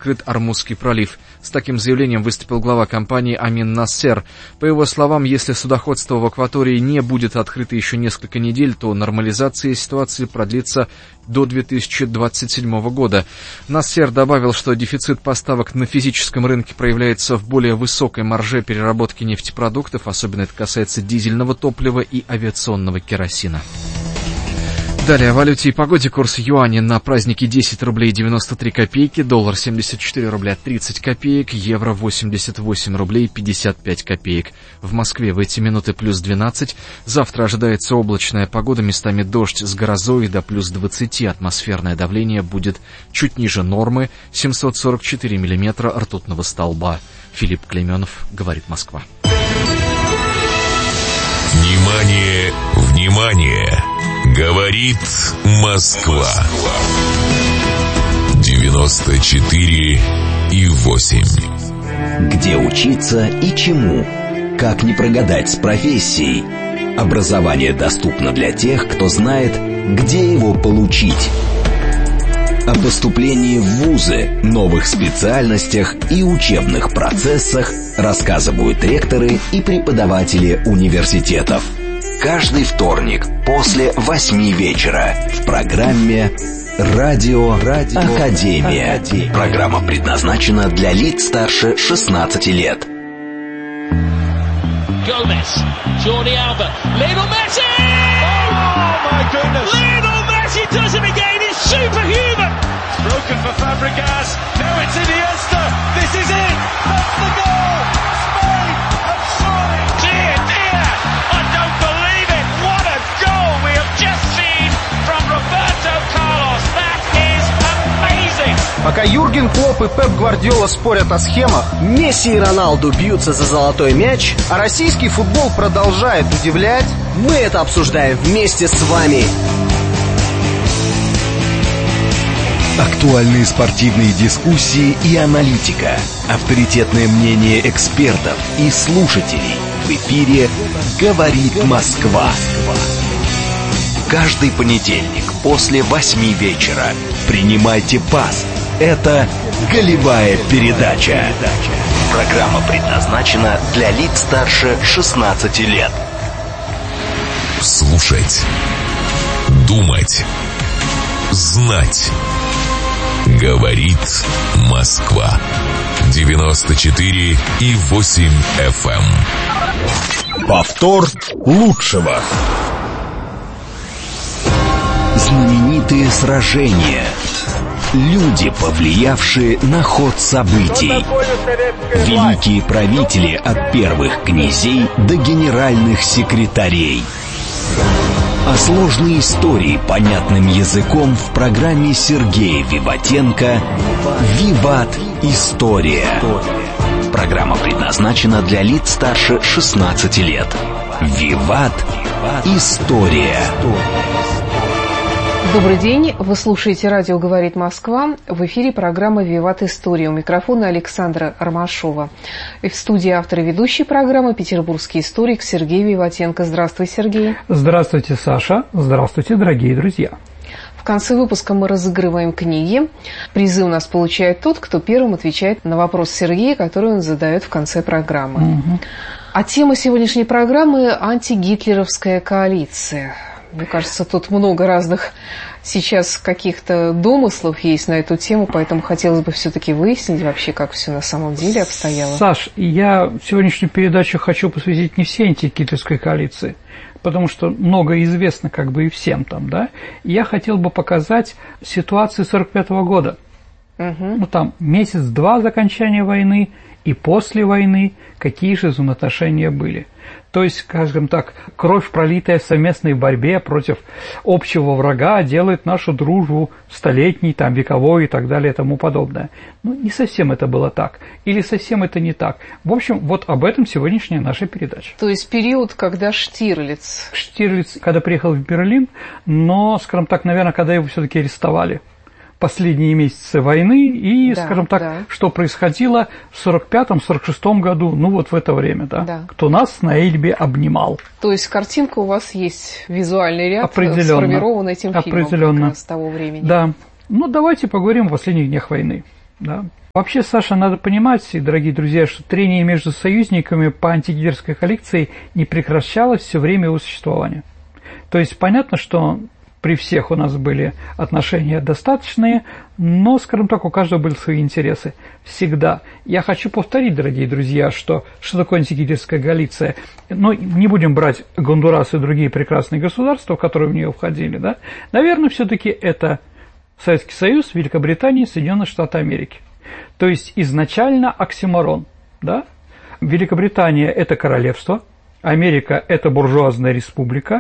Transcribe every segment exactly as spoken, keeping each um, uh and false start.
открыт Ормузский пролив. С таким заявлением выступил глава компании Амин Нассер. По его словам, если судоходство в акватории не будет открыто еще несколько недель, то нормализация ситуации продлится до две тысячи двадцать седьмого года. Нассер добавил, что дефицит поставок на физическом рынке проявляется в более высокой марже переработки нефтепродуктов, особенно это касается дизельного топлива и авиационного керосина. Далее о валюте и погоде. Курс юаня на праздники десять рублей девяносто три копейки, доллар семьдесят четыре рубля тридцать копеек, евро восемьдесят восемь рублей пятьдесят пять копеек. В Москве в эти минуты плюс двенадцать. Завтра ожидается облачная погода, местами дождь с грозой до плюс двадцати. Атмосферное давление будет чуть ниже нормы, семьсот сорок четыре миллиметра ртутного столба. Филипп Клейменов, говорит Москва. Внимание, внимание! Говорит Москва. девяносто четыре и восемь. Где учиться и чему? Как не прогадать с профессией? Образование доступно для тех, кто знает, где его получить. О поступлении в вузы, новых специальностях и учебных процессах рассказывают ректоры и преподаватели университетов. Каждый вторник после восьми вечера в программе «Радио, Радио Академия». Академия. Программа предназначена для лиц старше шестнадцати лет. Gomez, Jordi Alba, Lionel Messi! Oh my goodness! Lionel Messi does it again. It's superhuman. It's broken for Fabregas. Now it's Iniesta. This is it. That's the goal. Spain have scored. Dear, dear, I don't believe it. What a goal we have just seen from Roberto Carlos. That is amazing. Пока Юрген Клопп и Пеп Гвардиола спорят о схемах, Месси и Роналду бьются за золотой мяч, а российский футбол продолжает удивлять, мы это обсуждаем вместе с вами. Актуальные спортивные дискуссии и аналитика, авторитетное мнение экспертов и слушателей. В эфире «Говорит Москва». Каждый понедельник после восьми вечера принимайте пас. Это «Голевая передача». Программа предназначена для лиц старше шестнадцати лет. Слушать, думать, знать. Говорит Москва. девяносто четыре и восемь эф эм. Повтор лучшего. Знаменитые сражения. Люди, повлиявшие на ход событий. Великие правители от первых князей до генеральных секретарей. О сложной истории понятным языком в программе Сергея Виватенко «Виват. История». Программа предназначена для лиц старше шестнадцати лет. «Виват. История». Добрый день, вы слушаете радио «Говорит Москва». В эфире программа «Виват. История». У микрофона Александра Ромашова. И в студии автор и ведущий программы петербургский историк Сергей Виватенко. Здравствуй, Сергей. Здравствуйте, Саша. Здравствуйте, дорогие друзья. В конце выпуска мы разыгрываем книги. Призы у нас получает тот, кто первым отвечает на вопрос Сергея, который он задает в конце программы. Угу. А тема сегодняшней программы – антигитлеровская коалиция. Мне кажется, тут много разных сейчас каких-то домыслов есть на эту тему, поэтому хотелось бы все-таки выяснить вообще, как все на самом деле обстояло. Саш, я сегодняшнюю передачу хочу посвятить не всей антигитлеровской коалиции, потому что много известно как бы и всем там, да. Я хотел бы показать ситуацию сорок пятого года. Угу. Ну там месяц-два до окончания войны и после войны, какие же взаимоотношения были. То есть, скажем так, кровь, пролитая в совместной борьбе против общего врага, делает нашу дружбу столетней, там, вековой и так далее и тому подобное. Ну, не совсем это было так. Или совсем это не так. В общем, вот об этом сегодняшняя наша передача. То есть, период, когда Штирлиц... Штирлиц, когда приехал в Берлин, но, скажем так, наверное, когда его все-таки арестовали. Последние месяцы войны и, да, скажем так, да. Что происходило в сорок пятом — сорок шестом году, ну вот в это время, да, да. Кто нас на Эльбе обнимал. То есть картинка у вас есть, визуальный ряд, сформирован этим фильмом Определенно. С того времени. Да. Ну, давайте поговорим о последних днях войны. Да? Вообще, Саша, надо понимать, дорогие друзья, что трение между союзниками по антигитлеровской коалиции не прекращалось все время его существования. То есть понятно, что при всех у нас были отношения достаточные, но, скажем так, у каждого были свои интересы. Всегда. Я хочу повторить, дорогие друзья, что, что такое антигитлеровская коалиция. Но не будем брать Гондурас и другие прекрасные государства, которые в нее входили. Да? Наверное, все-таки это Советский Союз, Великобритания, Соединенные Штаты Америки. То есть изначально оксиморон. Да? Великобритания – это королевство. Америка – это буржуазная республика,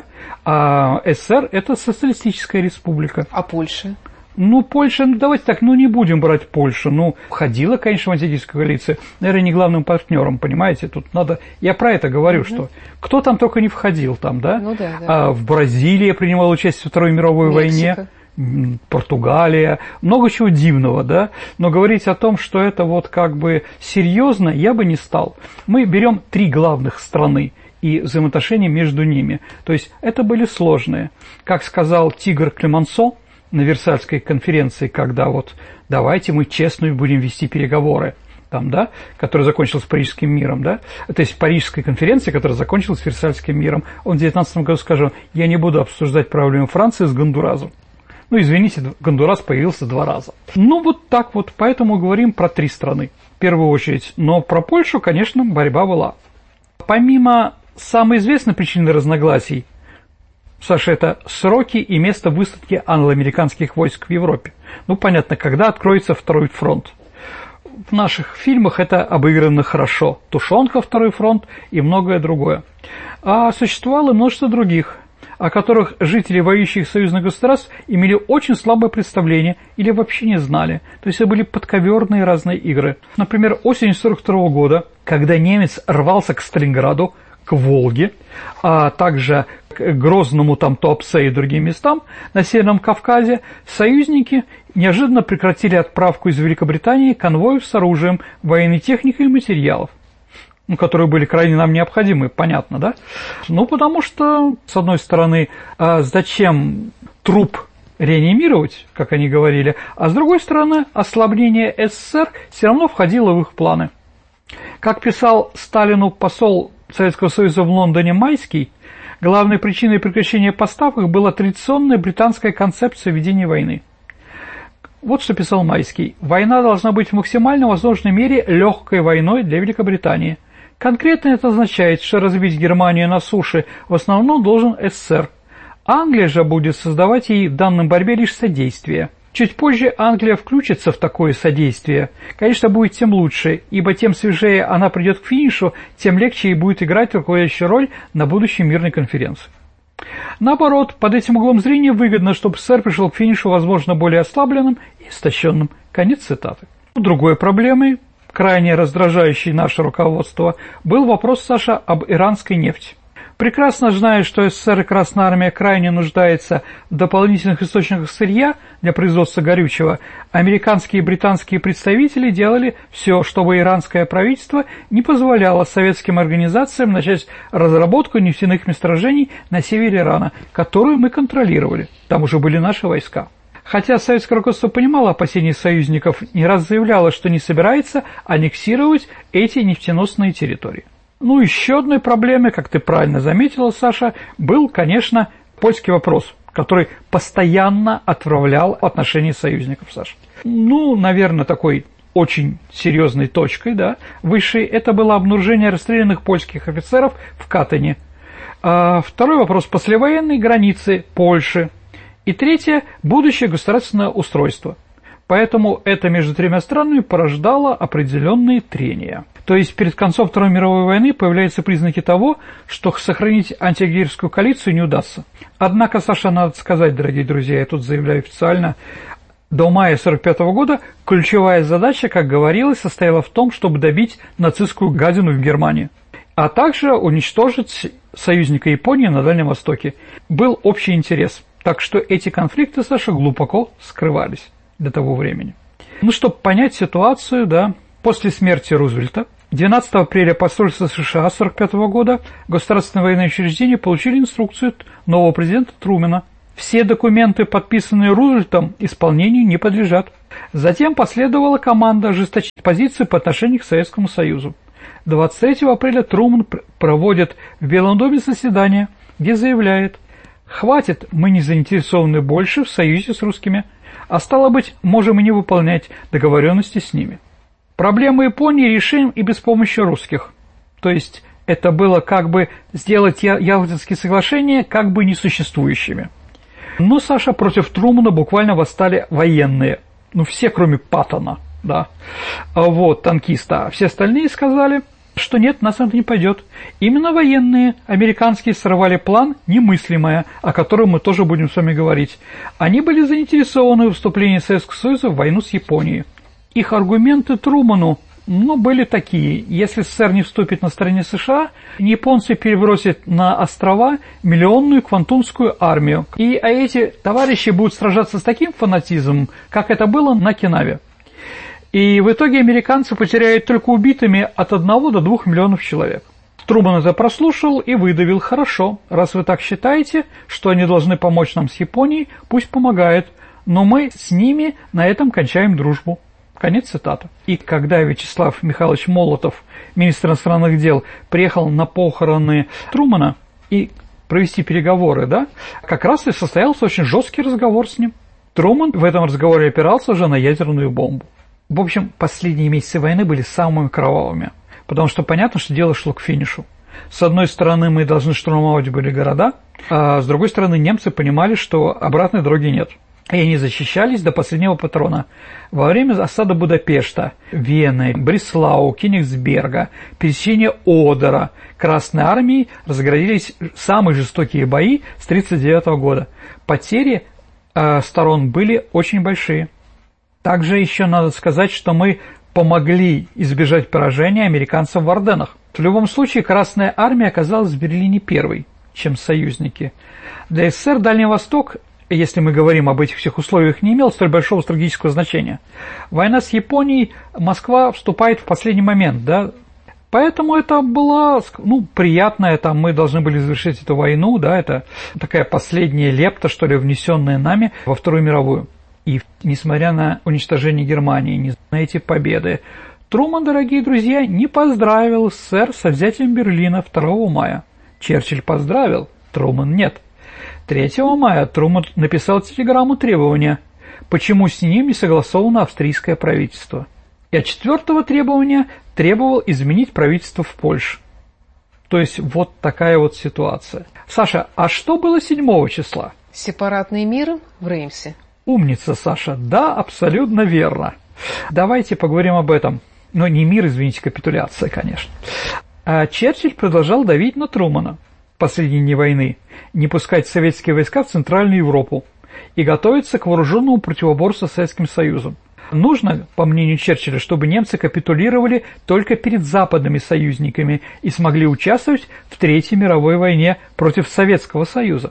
а СССР – это социалистическая республика. А Польша? Ну, Польша, ну давайте так, ну не будем брать Польшу. Ну, входила, конечно, в антигитлеровскую коалицию, наверное, не главным партнером, понимаете, тут надо… Я про это говорю, угу. Что кто там только не входил там, да? Ну да, да. А в Бразилии принимала участие во Второй мировой Мексика. войне. Португалия, много чего дивного, да, но говорить о том, что это вот как бы серьезно, я бы не стал. Мы берем три главных страны и взаимоотношения между ними. То есть это были сложные. Как сказал Тигр Клемансо на Версальской конференции, когда вот давайте мы честно будем вести переговоры, там, да, которая закончилась Парижским миром, да, то есть Парижской конференции, которая закончилась Версальским миром, он в девятнадцатом году сказал, я не буду обсуждать проблемы Франции с Гондурасом. Ну, извините, Гондурас появился два раза. Ну, вот так вот, поэтому говорим про три страны, в первую очередь. Но про Польшу, конечно, борьба была. Помимо самой известной причины разногласий, Саша, это сроки и место высадки англо-американских войск в Европе. Ну, понятно, когда откроется второй фронт. В наших фильмах это обыграно хорошо. Тушенка, второй фронт и многое другое. А существовало множество других, о которых жители воюющих союзных государств имели очень слабое представление или вообще не знали. То есть это были подковерные разные игры. Например, осенью сорок второго года, когда немец рвался к Сталинграду, к Волге, а также к Грозному, там, Туапсе и другим местам на Северном Кавказе, союзники неожиданно прекратили отправку из Великобритании конвоев с оружием, военной техникой и материалов, ну, которые были крайне нам необходимы, понятно, да? Ну, потому что, с одной стороны, зачем труп реанимировать, как они говорили, а с другой стороны, ослабление СССР все равно входило в их планы. Как писал Сталину посол Советского Союза в Лондоне Майский, главной причиной прекращения поставок была традиционная британская концепция ведения войны. Вот что писал Майский. «Война должна быть в максимально возможной мере легкой войной для Великобритании. Конкретно это означает, что разбить Германию на суше в основном должен СССР. Англия же будет создавать ей в данной борьбе лишь содействие. Чуть позже Англия включится в такое содействие. Конечно, будет тем лучше, ибо тем свежее она придет к финишу, тем легче ей будет играть руководящую роль на будущей мирной конференции. Наоборот, под этим углом зрения выгодно, чтобы СССР пришел к финишу, возможно, более ослабленным и истощенным». Конец цитаты. Другой проблемой, крайне раздражающей наше руководство, был вопрос, Саша, об иранской нефти. Прекрасно зная, что СССР и Красная Армия крайне нуждается в дополнительных источниках сырья для производства горючего, американские и британские представители делали все, чтобы иранское правительство не позволяло советским организациям начать разработку нефтяных месторождений на севере Ирана, которую мы контролировали. Там уже были наши войска. Хотя советское руководство понимало опасения союзников, не раз заявляло, что не собирается аннексировать эти нефтеносные территории. Ну, еще одной проблемой, как ты правильно заметила, Саша, был, конечно, польский вопрос, который постоянно отравлял отношения союзников, Саша. Ну, наверное, такой очень серьезной точкой, да, высшей, это было обнаружение расстрелянных польских офицеров в Катыни. А второй вопрос – послевоенные границы Польши. И третье – будущее государственное устройство. Поэтому это между тремя странами порождало определенные трения. То есть перед концом Второй мировой войны появляются признаки того, что сохранить антигитлеровскую коалицию не удастся. Однако, Саша, надо сказать, дорогие друзья, я тут заявляю официально, до мая сорок пятого года ключевая задача, как говорилось, состояла в том, чтобы добить нацистскую гадину в Германии, а также уничтожить союзника Японии на Дальнем Востоке. Был общий интерес, так что эти конфликты, Саша, глубоко скрывались до того времени. Ну, чтобы понять ситуацию, да, после смерти Рузвельта, двенадцатого апреля посольства США сорок пятого года государственные военные учреждения получили инструкцию нового президента Трумэна. Все документы, подписанные Рузвельтом, исполнению не подлежат. Затем последовала команда ожесточить позиции по отношению к Советскому Союзу. двадцать третьего апреля Трумэн проводит в Белом доме заседание, где заявляет: «Хватит, мы не заинтересованы больше в союзе с русскими, а стало быть, можем и не выполнять договоренности с ними. Проблемы Японии решим и без помощи русских». То есть это было как бы сделать Ялтинские соглашения как бы несуществующими. Но, Саша, против Трумэна буквально восстали военные. Ну, все, кроме Паттона, да. Вот, танкиста. Все остальные сказали, что нет, нас это не пойдет. Именно военные, американские, сорвали план немыслимое, о котором мы тоже будем с вами говорить. Они были заинтересованы в вступлении Советского Союза в войну с Японией. Их аргументы Трумэну, ну, были такие: если СССР не вступит на стороне США, японцы перебросят на острова миллионную квантунскую армию. И эти товарищи будут сражаться с таким фанатизмом, как это было на Окинаве. И в итоге американцы потеряют только убитыми от одного до двух миллионов человек. Трумэн это прослушал и выдавил: хорошо, раз вы так считаете, что они должны помочь нам с Японией, пусть помогают, но мы с ними на этом кончаем дружбу. Конец цитаты. И когда Вячеслав Михайлович Молотов, министр иностранных дел, приехал на похороны Трумэна и провести переговоры, да, как раз и состоялся очень жесткий разговор с ним. Трумэн в этом разговоре опирался уже на ядерную бомбу. В общем, последние месяцы войны были самыми кровавыми, потому что понятно, что дело шло к финишу. С одной стороны, мы должны штурмовать были города, а с другой стороны, немцы понимали, что обратной дороги нет. И они защищались до последнего патрона. Во время осады Будапешта, Вены, Бреслау, Кёнигсберга, пересечения Одера Красной армией разгорелись самые жестокие бои с тысяча девятьсот тридцать девятого года. Потери э, сторон были очень большие. Также еще надо сказать, что мы помогли избежать поражения американцам в Арденнах. В любом случае, Красная армия оказалась в Берлине первой, чем союзники. Для СССР Дальний Восток, если мы говорим об этих всех условиях, не имел столь большого стратегического значения. Война с Японией, Москва вступает в последний момент, да, поэтому это была, ну, приятная, там, мы должны были завершить эту войну, да, это такая последняя лепта, что ли, внесенная нами во Вторую мировую. И несмотря на уничтожение Германии, на эти победы, Трумэн, дорогие друзья, не поздравил СССР со взятием Берлина второго мая. Черчилль поздравил, Трумэн нет. третьего мая Трумэн написал телеграмму требования, почему с ним не согласовано австрийское правительство. И от четвертого требования требовал изменить правительство в Польше. То есть вот такая вот ситуация. Саша, а что было седьмого числа? Сепаратный мир в Реймсе. Умница, Саша, да, абсолютно верно. Давайте поговорим об этом. Но не мир, извините, капитуляция, конечно. А Черчилль продолжал давить на Трумэна в последние дни войны, не пускать советские войска в Центральную Европу и готовиться к вооруженному противоборству с Советским Союзом. Нужно, по мнению Черчилля, чтобы немцы капитулировали только перед западными союзниками и смогли участвовать в Третьей мировой войне против Советского Союза.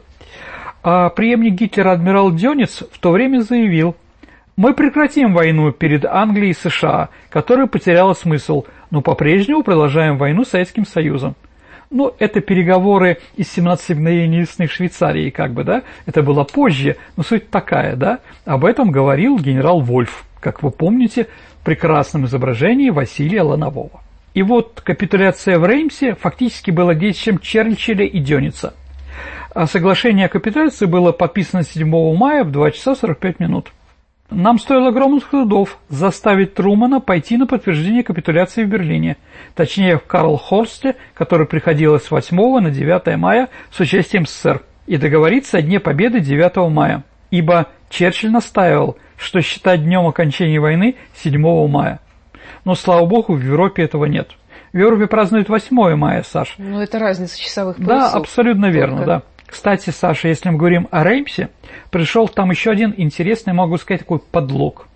А преемник Гитлера адмирал Дёниц в то время заявил: «Мы прекратим войну перед Англией и США, которая потеряла смысл, но по-прежнему продолжаем войну с Советским Союзом». Ну, это переговоры из семнадцати мгновений весны в Швейцарии, как бы, да, это было позже, но суть такая, да, об этом говорил генерал Вольф, как вы помните, в прекрасном изображении Василия Ланового. И вот капитуляция в Реймсе фактически была действием Черчилля и Дёница. А соглашение о капитуляции было подписано седьмого мая в два часа сорок пять минут. Нам стоило огромных трудов заставить Трумэна пойти на подтверждение капитуляции в Берлине, точнее в Карлхорсте, который приходилось с восьмого на девятое мая с участием СССР, и договориться о дне победы девятого мая, ибо Черчилль настаивал, что считать днем окончания войны седьмого мая. Но, слава богу, в Европе этого нет. В Европе празднуют восьмого мая, Саша. Ну, это разница часовых поясов. Да, абсолютно верно, только. Да. Кстати, Саша, если мы говорим о Реймсе, пришел там еще один интересный, могу сказать, такой подлог.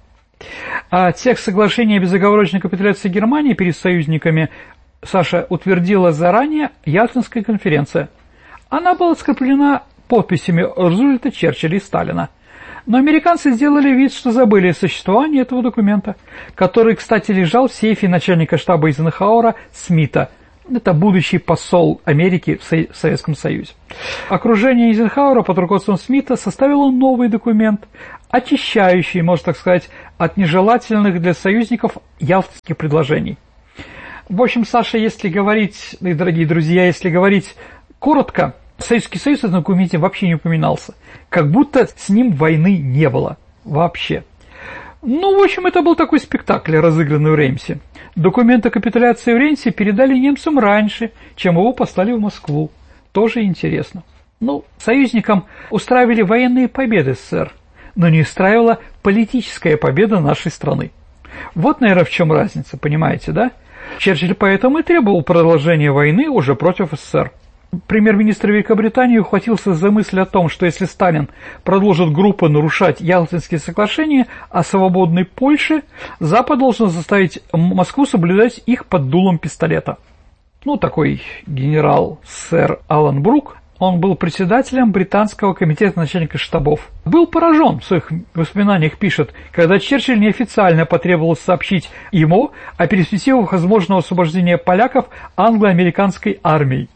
А текст соглашения о безоговорочной капитуляции Германии перед союзниками, Саша, утвердила заранее Ялтинская конференция. Она была скреплена подписями Рузвельта, Черчилля и Сталина. Но американцы сделали вид, что забыли о существовании этого документа, который, кстати, лежал в сейфе начальника штаба Эйзенхауэра Смита Это будущий посол Америки в Советском Союзе. Окружение Эйзенхауэра под руководством Смита составило новый документ, очищающий, можно так сказать, от нежелательных для союзников ялтинских предложений. В общем, Саша, если говорить, и дорогие друзья, если говорить коротко, Советский Союз в этом документе вообще не упоминался. Как будто с ним войны не было. Вообще. Ну, в общем, это был такой спектакль, разыгранный в Реймсе. Документ о капитуляции в Реймсе передали немцам раньше, чем его послали в Москву. Тоже интересно. Ну, союзникам устраивали военные победы СССР, но не устраивала политическая победа нашей страны. Вот, наверное, в чем разница, понимаете, да? Черчилль поэтому и требовал продолжения войны уже против СССР. Премьер-министр Великобритании ухватился за мысль о том, что если Сталин продолжит группы нарушать Ялтинские соглашения о свободной Польше, Запад должен заставить Москву соблюдать их под дулом пистолета. Ну, такой генерал сэр Алан Брук, он был председателем британского комитета начальников штабов. Был поражен, в своих воспоминаниях пишет, когда Черчилль неофициально потребовал сообщить ему о перспективах возможного освобождения поляков англо-американской армией.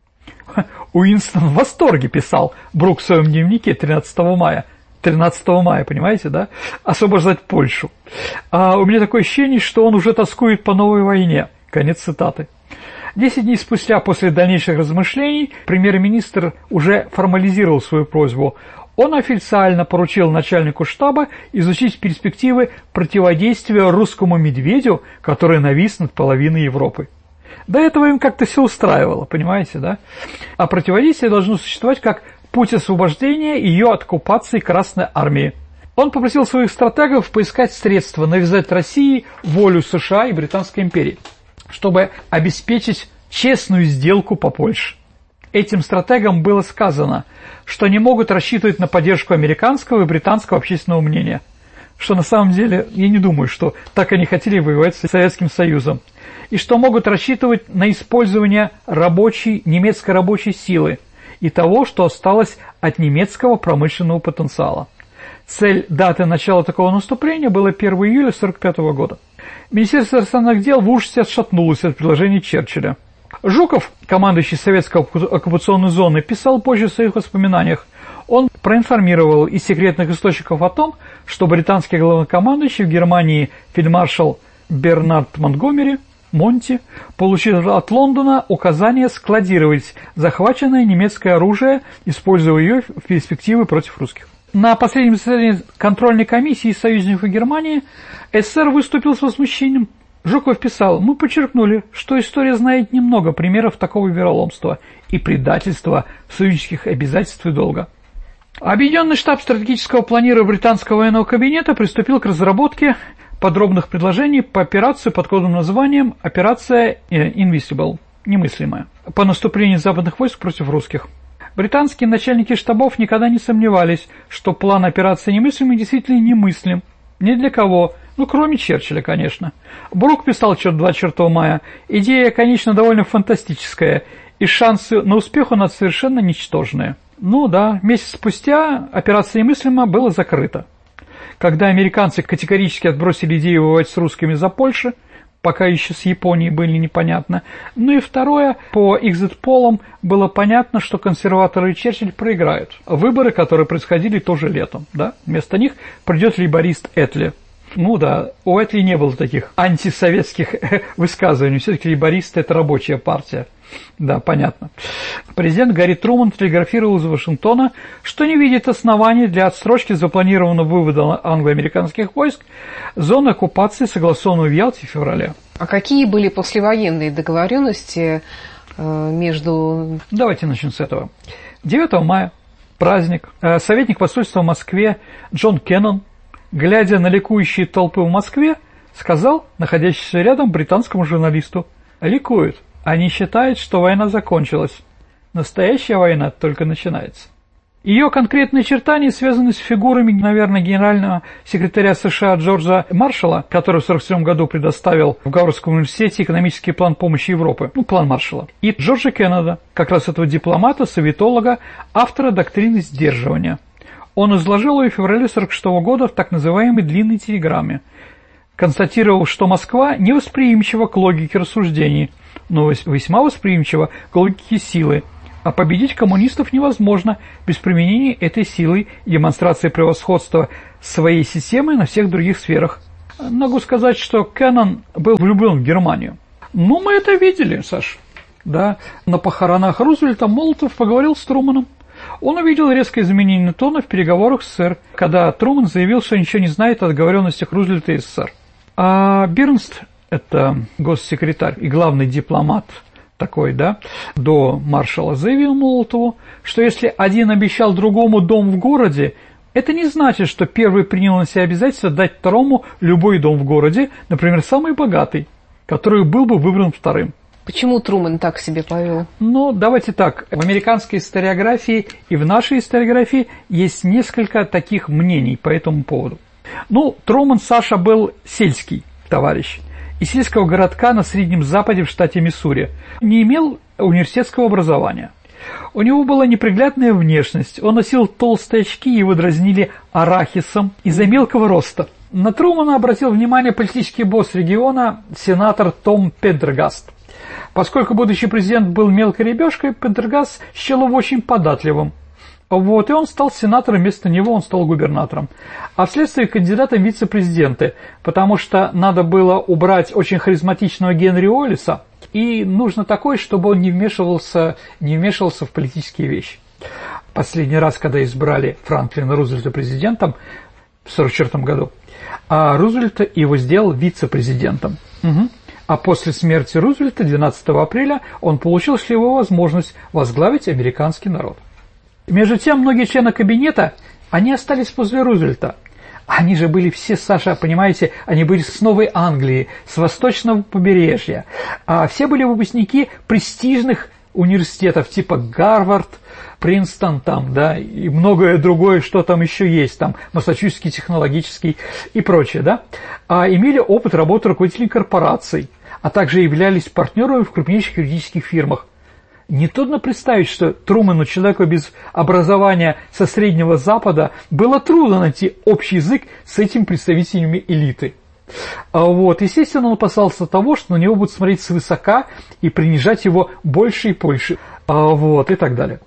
Уинстон в восторге писал Брук в своем дневнике тринадцатого мая. тринадцатого мая, понимаете, да? Освобождать Польшу. А у меня такое ощущение, что он уже тоскует по новой войне. Конец цитаты. Десять дней спустя, после дальнейших размышлений, премьер-министр уже формализировал свою просьбу. Он официально поручил начальнику штаба изучить перспективы противодействия русскому медведю, который навис над половиной Европы. До этого им как-то все устраивало, понимаете, да? А противодействие должно существовать как путь освобождения ее от оккупации Красной Армии. Он попросил своих стратегов поискать средства навязать России волю США и Британской империи, чтобы обеспечить честную сделку по Польше. Этим стратегам было сказано, что не могут рассчитывать на поддержку американского и британского общественного мнения, что на самом деле, я не думаю, что так они хотели воевать с Советским Союзом, и что могут рассчитывать на использование рабочей, немецкой рабочей силы и того, что осталось от немецкого промышленного потенциала. Цель даты начала такого наступления была первого июля сорок пятого года. Министерство иностранных дел в ужасе отшатнулось от предложений Черчилля. Жуков, командующий советской оккупационной зоны, писал позже в своих воспоминаниях. Он проинформировал из секретных источников о том, что британский главнокомандующий в Германии фельдмаршал Бернард Монтгомери Монти получил от Лондона указание складировать захваченное немецкое оружие, используя ее в перспективе против русских. На последнем заседании контрольной комиссии союзников Германии СССР выступил с возмущением. Жуков писал: «Мы подчеркнули, что история знает немного примеров такого вероломства и предательства союзнических обязательств и долга». Объединенный штаб стратегического планирования британского военного кабинета приступил к разработке подробных предложений по операции под кодовым названием «Операция Invisible» – немыслимая, по наступлению западных войск против русских. Британские начальники штабов никогда не сомневались, что план операции «Немыслимый» действительно немыслим. Ни для кого, ну кроме Черчилля, конечно. Брук писал двадцать четвёртого мая: «Идея, конечно, довольно фантастическая, и шансы на успех у нас совершенно ничтожные». Ну да, месяц спустя операция «Немыслимо» была закрыта. Когда американцы категорически отбросили идею воевать с русскими за Польшу, пока еще с Японией были непонятно. Ну и второе, по экзит-полам было понятно, что консерваторы и Черчилль проиграют. Выборы, которые происходили тоже летом, да? Вместо них придет лейборист Этли. Ну да, у Этли не было таких антисоветских высказываний, все-таки лейбористы – это рабочая партия. Да, понятно. Президент Гарри Труман телеграфировал из Вашингтона, что не видит оснований для отсрочки запланированного вывода англо-американских войск зоны оккупации, согласованной в Ялте в феврале. А какие были послевоенные договоренности э, между... Давайте начнем с этого. девятого мая, праздник, э, советник посольства в Москве Джон Кеннон, глядя на ликующие толпы в Москве, сказал находящемуся рядом британскому журналисту: «Ликуют. Они считают, что война закончилась. Настоящая война только начинается». Ее конкретные очертания связаны с фигурами, наверное, генерального секретаря США Джорджа Маршалла, который в сорок седьмом году предоставил в Гарвардском университете экономический план помощи Европы, ну, план Маршалла, и Джорджа Кеннеда, как раз этого дипломата, советолога, автора доктрины сдерживания. Он изложил ее в феврале сорок шестого года в так называемой длинной телеграмме. констатировал, что Москва невосприимчива к логике рассуждений, но весьма восприимчива к логике силы, а победить коммунистов невозможно без применения этой силы и демонстрации превосходства своей системы на всех других сферах. Могу сказать, что Кеннон был влюблен в Германию. Ну, мы это видели, Саш. Да, на похоронах Рузвельта Молотов поговорил с Труманом. Он увидел резкое изменение тона в переговорах с СССР, когда Труман заявил, что ничего не знает о договоренностях Рузвельта и СССР. А Бирнст, это госсекретарь и главный дипломат такой, да, до маршала, заявил Молотову, что если один обещал другому дом в городе, это не значит, что первый принял на себя обязательство дать второму любой дом в городе, например, самый богатый, который был бы выбран вторым. Почему Труман так себе повел? Ну, давайте так. В американской историографии и в нашей историографии есть несколько таких мнений по этому поводу. Ну, Труман, Саша, был сельский товарищ. Из сельского городка на Среднем Западе в штате Миссури. Не имел университетского образования. У него была неприглядная внешность. Он носил толстые очки, его дразнили арахисом из-за мелкого роста. На Трумана обратил внимание политический босс региона, сенатор Том Пендергаст. Поскольку будущий президент был мелкой ребёшкой, Пендергаст счел его очень податливым. Вот, и он стал сенатором, вместо него он стал губернатором. А вследствие кандидатом в вице-президенты, потому что надо было убрать очень харизматичного Генри Уоллеса, и нужно такой, чтобы он не вмешивался, не вмешивался в политические вещи. Последний раз, когда избрали Франклина Рузвельта президентом в сорок четвёртом году, а Рузвельта его сделал вице-президентом. Угу. А после смерти Рузвельта двенадцатого апреля он получил счастливую возможность возглавить американский народ. Между тем, многие члены кабинета, они остались после Рузвельта. Они же были все, Саша, понимаете, они были с Новой Англии, с восточного побережья. А все были выпускники престижных университетов типа Гарвард, Принстон там, да, и многое другое, что там еще есть, там, Массачусетский технологический и прочее, да, а имели опыт работы руководителей корпораций, а также являлись партнерами в крупнейших юридических фирмах. Нетрудно представить, что Труману, человеку без образования со Среднего Запада, было трудно найти общий язык с этими представителями элиты. Вот. Естественно, он опасался того, что на него будут смотреть свысока и принижать его больше и больше, вот, и так далее.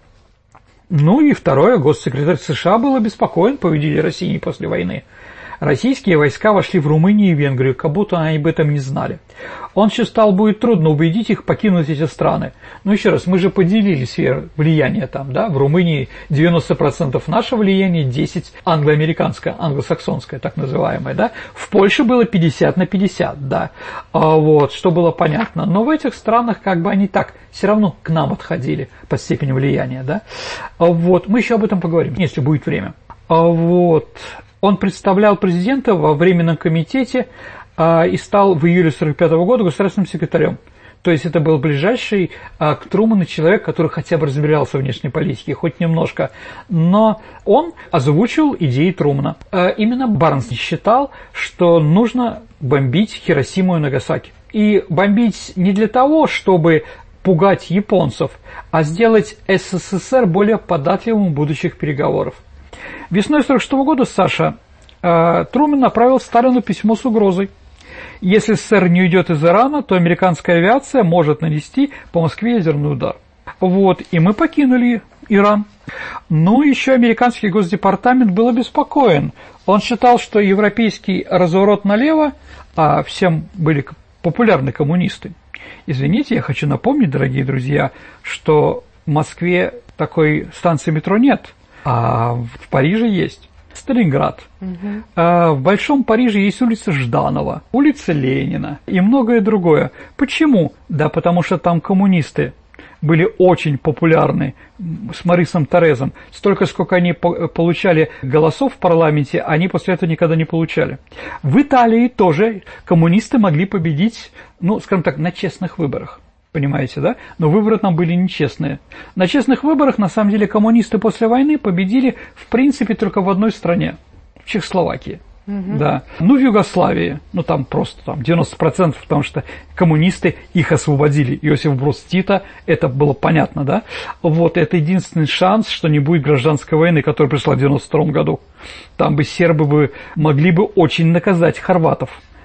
Ну и второе, госсекретарь США был обеспокоен поведением России после войны. Российские войска вошли в Румынию и Венгрию, как будто они об этом не знали. Он считал, будет трудно убедить их покинуть эти страны. Но еще раз, мы же поделили сферу влияния там, да, в Румынии девяносто процентов наше влияние, десять процентов англо-американское, англосаксонское, так называемое, да. В Польше было пятьдесят на пятьдесят, да, а вот, что было понятно. Но в этих странах как бы они так все равно к нам отходили по степени влияния, да. А вот, мы еще об этом поговорим, если будет время. А вот... Он представлял президента во Временном комитете а, и стал в июле сорок пятого года государственным секретарем. То есть это был ближайший а, к Труману человек, который хотя бы разбирался в внешней политике, хоть немножко. Но он озвучил идеи Трумана. А, именно Барнс считал, что нужно бомбить Хиросиму и Нагасаки. И бомбить не для того, чтобы пугать японцев, а сделать СССР более податливым в будущих переговорах. Весной сорок шестого года, Саша, э, Труман направил Сталину письмо с угрозой. Если СССР не уйдет из Ирана, то американская авиация может нанести по Москве ядерный удар. Вот, и мы покинули Иран. Ну, еще американский госдепартамент был обеспокоен. Он считал, что европейский разворот налево, а всем были популярны коммунисты. Извините, я хочу напомнить, дорогие друзья, что в Москве такой станции метро нет. А в Париже есть Сталинград. Угу. А в Большом Париже есть улица Жданова, улица Ленина и многое другое. Почему? Да потому что там коммунисты были очень популярны с Морисом Торезом. Столько, сколько они по- получали голосов в парламенте, они после этого никогда не получали. В Италии тоже коммунисты могли победить, ну, скажем так, на честных выборах. Понимаете, да? Но выборы там были нечестные. На честных выборах, на самом деле, коммунисты после войны победили, в принципе, только в одной стране. В Чехословакии. Угу. Да. Ну, в Югославии. Ну, там просто там девяносто процентов, потому что коммунисты их освободили. Иосиф Брус Тита, это было понятно, да? Вот, это единственный шанс, что не будет гражданской войны, которая пришла в девяносто втором году. Там бы сербы бы могли бы очень наказать хорватов.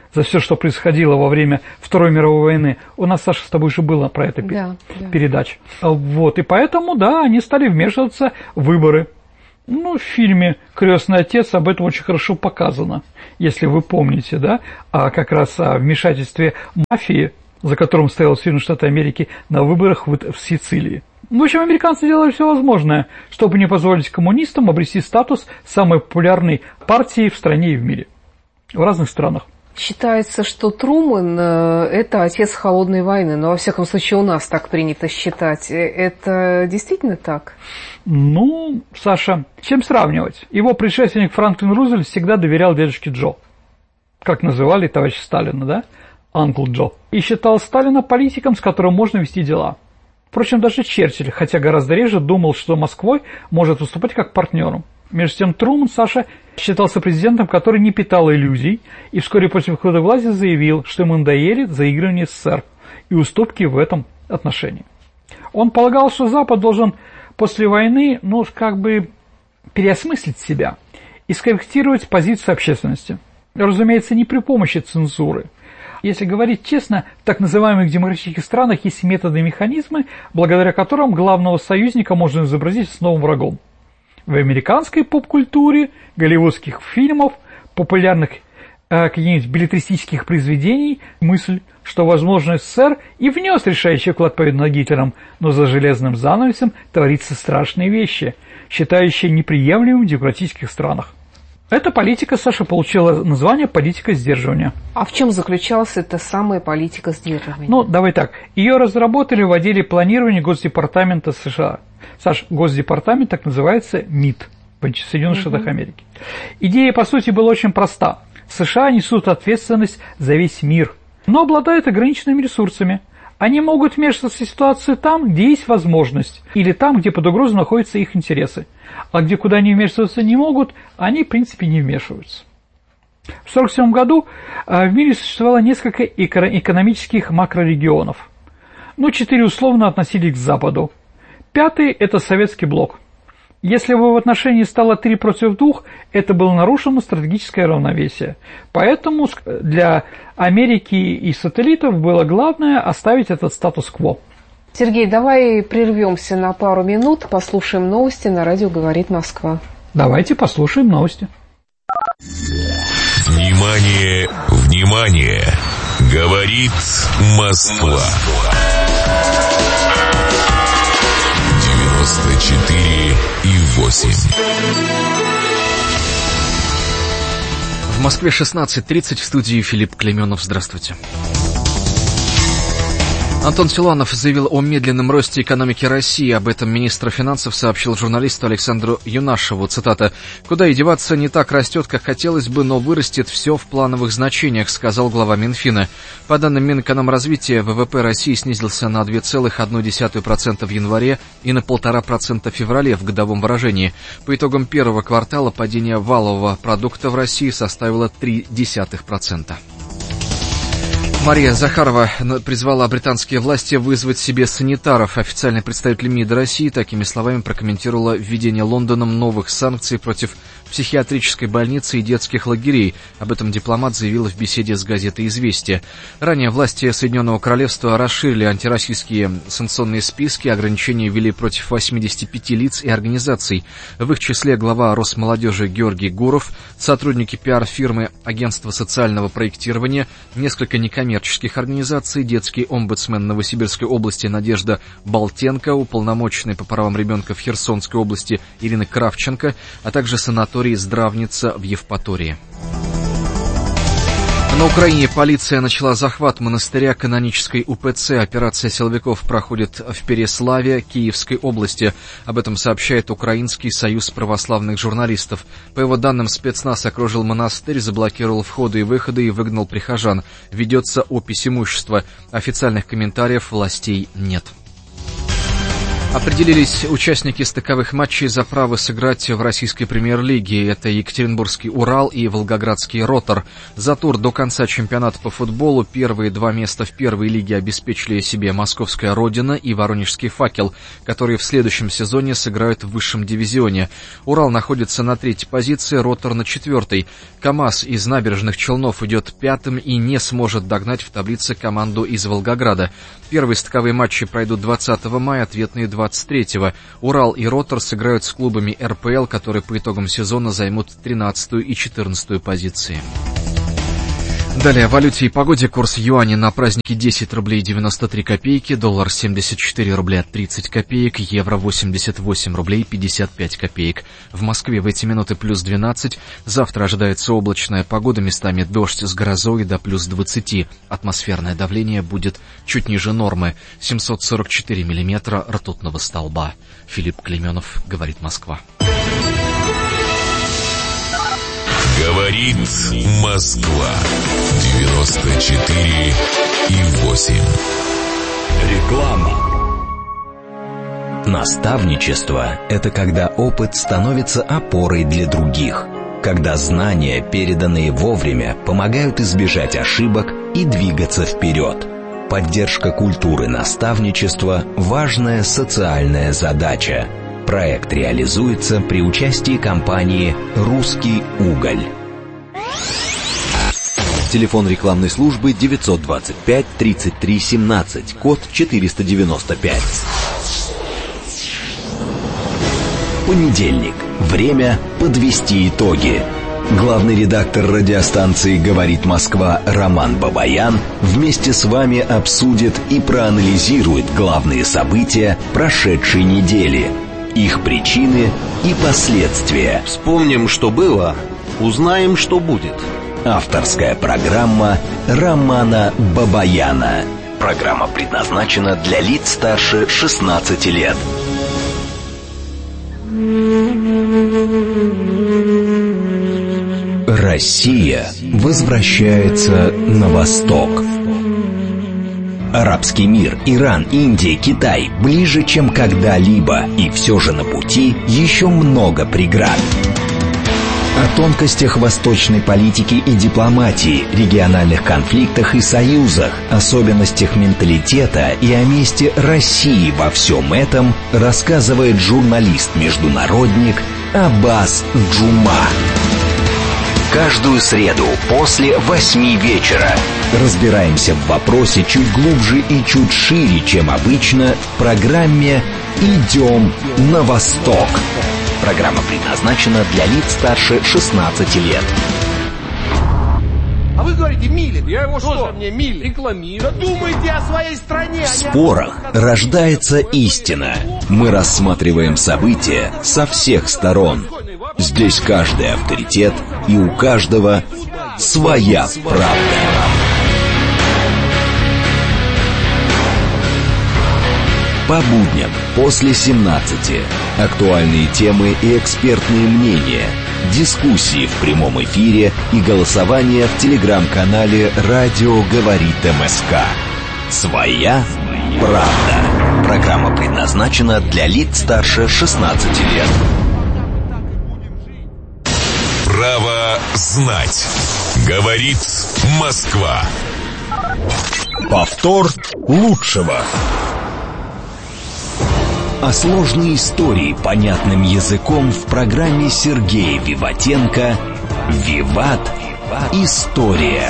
за все, что происходило во время Второй мировой войны. У нас, Саша, с тобой же было про это да, передач. Да. Вот, и поэтому, да, они стали вмешиваться в выборы. Ну, в фильме «Крестный отец» об этом очень хорошо показано, если вы помните, да, а как раз о вмешательстве мафии, за которым стоял Соединенные Штаты Америки на выборах в Сицилии. В общем, американцы делали все возможное, чтобы не позволить коммунистам обрести статус самой популярной партии в стране и в мире, в разных странах. Считается, что Трумэн – это отец холодной войны, но, во всяком случае, у нас так принято считать. Это действительно так? Ну, Саша, чем сравнивать? Его предшественник Франклин Рузвельт всегда доверял дедушке Джо, как называли товарища Сталина, да? Анкл Джо. И считал Сталина политиком, с которым можно вести дела. Впрочем, даже Черчилль, хотя гораздо реже, думал, что Москвой может выступать как партнером. Между тем Трумэн, Саша, считался президентом, который не питал иллюзий, и вскоре после выхода власти заявил, что ему надоели заигрывание СССР и уступки в этом отношении. Он полагал, что Запад должен после войны, ну, как бы переосмыслить себя и скорректировать позицию общественности. Разумеется, не при помощи цензуры. Если говорить честно, в так называемых демократических странах есть методы и механизмы, благодаря которым главного союзника можно изобразить с новым врагом. В американской поп-культуре, голливудских фильмов, популярных э, каких-нибудь беллетристических произведений мысль, что, возможно, СССР и внес решающий вклад победы над Гитлером, но за железным занавесом творятся страшные вещи, считающие неприемлемым в демократических странах. Эта политика, Саша, получила название «политика сдерживания». А в чем заключалась эта самая политика сдерживания? Ну, давай так. Ее разработали в отделе планирования Госдепартамента США. Саш, Госдепартамент так называется МИД в Соединенных Штатах угу. Америки. Идея, по сути, была очень проста. США несут ответственность за весь мир, но обладают ограниченными ресурсами. Они могут вмешиваться в ситуацию там, где есть возможность, или там, где под угрозой находятся их интересы. А где куда они вмешиваться не могут, они, в принципе, не вмешиваются. В тысяча девятьсот сорок седьмом году в мире существовало несколько экономических макрорегионов. Ну, четыре условно относились к Западу. Пятый – это Советский блок. Если бы в отношении стало три против двух, это было нарушено стратегическое равновесие. Поэтому для Америки и сателлитов было главное оставить этот статус-кво. Сергей, давай прервемся на пару минут, послушаем новости на радио «Говорит Москва». Давайте послушаем новости. Внимание, внимание! Говорит Москва. девяносто четыре и восемь. В Москве шестнадцать тридцать, в студии Филипп Клейменов. Здравствуйте. Антон Силуанов заявил о медленном росте экономики России. Об этом министр финансов сообщил журналисту Александру Юнашеву. Цитата: «Куда и деваться, не так растет, как хотелось бы, но вырастет все в плановых значениях», сказал глава Минфина. По данным Минэкономразвития, ВВП России снизился на два целых одна десятая процента в январе и на полтора процента в феврале в годовом выражении. По итогам первого квартала падение валового продукта в России составило три десятых процента. Мария Захарова призвала британские власти вызвать себе санитаров. Официальный представитель МИДа России такими словами прокомментировала введение Лондоном новых санкций против психиатрической больницы и детских лагерей. Об этом дипломат заявила в беседе с газетой «Известия». Ранее власти Соединенного Королевства расширили антироссийские санкционные списки, ограничения ввели против восьмидесяти пяти лиц и организаций. В их числе глава Росмолодежи Георгий Гуров, сотрудники пиар-фирмы Агентства социального проектирования, несколько некоммерческих организаций, детский омбудсмен Новосибирской области Надежда Болтенко, уполномоченный по правам ребенка в Херсонской области Ирина Кравченко, а также санаторий «Здравница» в Евпатории. На Украине полиция начала захват монастыря канонической УПЦ. Операция силовиков проходит в Переславе Киевской области. Об этом сообщает Украинский союз православных журналистов. По его данным, спецназ окружил монастырь, заблокировал входы и выходы и выгнал прихожан. Ведется опись имущества. Официальных комментариев властей нет. Определились участники стыковых матчей за право сыграть в российской премьер-лиге. Это Екатеринбургский «Урал» и Волгоградский «Ротор». За тур до конца чемпионата по футболу первые два места в первой лиге обеспечили себе московская «Родина» и воронежский «Факел», которые в следующем сезоне сыграют в высшем дивизионе. «Урал» находится на третьей позиции, «Ротор» на четвертой. КамАЗ из Набережных Челнов идет пятым и не сможет догнать в таблице команду из Волгограда. Первые стыковые матчи пройдут двадцатого мая, ответные двадцать третьего. «Урал» и «Ротор» сыграют с клубами эр пэ эл, которые по итогам сезона займут тринадцатую и четырнадцатую позиции. Далее о валюте и погоде. Курс юаня на праздники десять рублей девяносто три копейки, доллар семьдесят четыре рубля тридцать копеек, евро восемьдесят восемь рублей пятьдесят пять копеек. В Москве в эти минуты плюс двенадцать. Завтра ожидается облачная погода, местами дождь с грозой до плюс двадцати. Атмосферное давление будет чуть ниже нормы. семьсот сорок четыре миллиметра ртутного столба. Филипп Клейменов, говорит Москва. Говорит Москва. девяносто четыре и восемь. Реклама. Наставничество – это когда опыт становится опорой для других. Когда знания, переданные вовремя, помогают избежать ошибок и двигаться вперед. Поддержка культуры наставничества – важная социальная задача. Проект реализуется при участии компании «Русский уголь». Телефон рекламной службы девятьсот двадцать пять тридцать три семнадцать, код четыреста девяносто пять. Понедельник. Время подвести итоги. Главный редактор радиостанции «Говорит Москва» Роман Бабаян вместе с вами обсудит и проанализирует главные события прошедшей недели, их причины и последствия. Вспомним, что было, узнаем, что будет. Авторская программа Романа Бабаяна. Программа предназначена для лиц старше шестнадцати лет. Россия возвращается на восток. Арабский мир, Иран, Индия, Китай ближе, чем когда-либо, и все же на пути еще много преград. О тонкостях восточной политики и дипломатии, региональных конфликтах и союзах, особенностях менталитета и о месте России во всем этом рассказывает журналист-международник Аббас Джума. Каждую среду после восьми вечера разбираемся в вопросе чуть глубже и чуть шире, чем обычно, в программе «Идем на восток». Программа предназначена для лиц старше шестнадцати лет. А вы говорите Милин. Я его что? Тоже мне Милин. Рекламирую. Да думайте о своей стране. В спорах рождается истина. Мы рассматриваем события со всех сторон. Здесь каждый авторитет, и у каждого своя правда. По будням после семнадцати. Актуальные темы и экспертные мнения. Дискуссии в прямом эфире и голосование в телеграм-канале «Радио говорит МСК». Своя правда. Программа предназначена для лиц старше шестнадцати лет. Право знать. Говорит Москва. Повтор лучшего. О сложной истории понятным языком в программе Сергея Виватенко «Виват. История».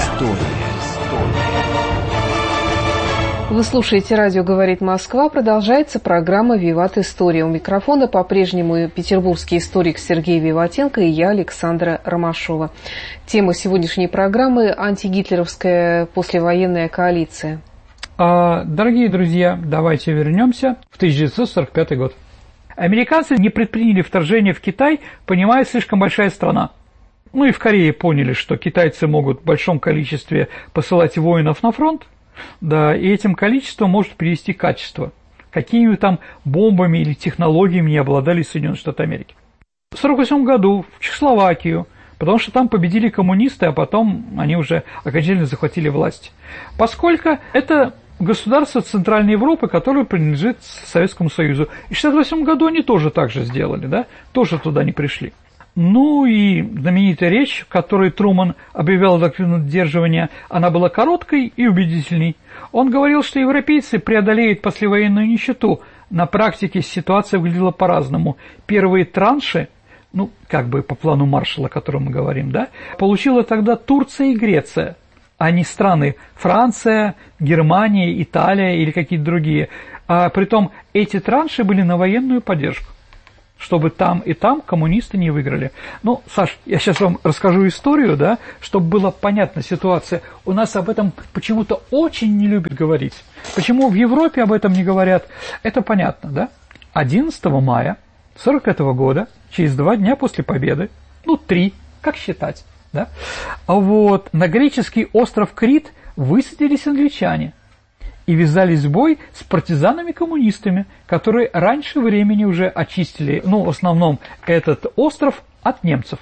Вы слушаете «Радио говорит Москва». Продолжается программа «Виват. История». У микрофона по-прежнему петербургский историк Сергей Виватенко и я, Александра Ромашова. Тема сегодняшней программы – антигитлеровская послевоенная коалиция. Дорогие друзья, давайте вернемся в тысяча девятьсот сорок пятый год. Американцы не предприняли вторжение в Китай, понимая, слишком большая страна. Ну и в Корее поняли, что китайцы могут в большом количестве посылать воинов на фронт, да, и этим количеством может привести качество. Какими там бомбами или технологиями не обладали Соединенные Штаты Америки. В сорок восьмом году в Чехословакию, потому что там победили коммунисты, а потом они уже окончательно захватили власть. Поскольку это государство Центральной Европы, которое принадлежит Советскому Союзу. И в шестьдесят восьмом году они тоже так же сделали, да, тоже туда не пришли. Ну и знаменитая речь, в которой Труман объявлял доктрину удерживания, она была короткой и убедительной. Он говорил, что европейцы преодолеют послевоенную нищету. На практике ситуация выглядела по-разному. Первые транши, ну, как бы по плану Маршалла, о котором мы говорим, да, получила тогда Турция и Греция, а не страны Франция, Германия, Италия или какие-то другие. А притом эти транши были на военную поддержку, чтобы там и там коммунисты не выиграли. Ну, Саш, я сейчас вам расскажу историю, да, чтобы была понятна ситуация. У нас об этом почему-то очень не любят говорить. Почему в Европе об этом не говорят, это понятно, да? одиннадцатого мая сорок пятого года, через два дня после победы, ну, три, как считать, да? Вот, на греческий остров Крит высадились англичане и ввязались в бой с партизанами-коммунистами, которые раньше времени уже очистили, ну, в основном, этот остров от немцев.